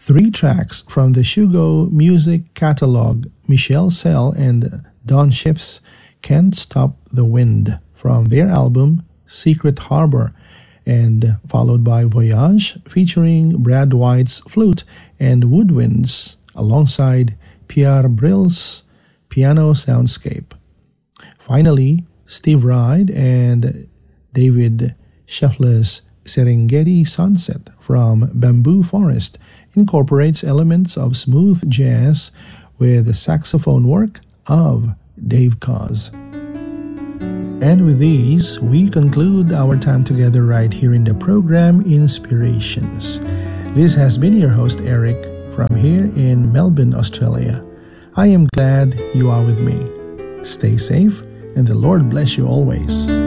Three tracks from the Shugo music catalog, Michelle Sell and Don Schiff's Can't Stop the Wind from their album Secret Harbor, and followed by Voyage featuring Brad White's flute and woodwinds alongside Pierre Brill's piano soundscape. Finally, Steve Ride and David Scheffler's Serengeti Sunset from Bamboo Forest incorporates elements of smooth jazz with the saxophone work of Dave Koz. And with these, we conclude our time together right here in the program Inspirations. This has been your host Eric from here in Melbourne, Australia. I am glad you are with me. Stay safe and the Lord bless you always.